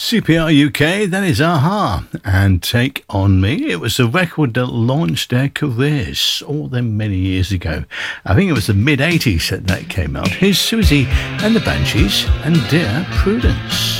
CPR UK, that is Aha, and Take On Me. It was a record that launched their careers all them many years ago. I think it was the mid-80s that came out. Here's Susie and the Banshees and Dear Prudence.